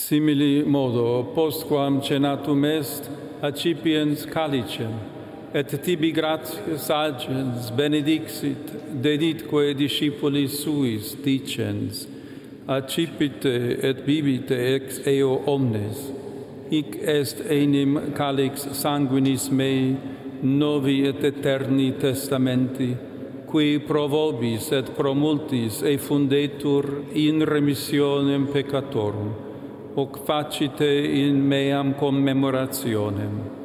Simili modo, postquam cenatum est, accipiens calicem, et tibi gratias agens benedixit, deditque discipulis suis, dicens, accipite et bibite ex eo omnes, hic est enim calix sanguinis mei, novi et eterni testamenti, qui pro vobis et pro multis effundetur in remissionem peccatorum, hoc facite in meam commemorationem.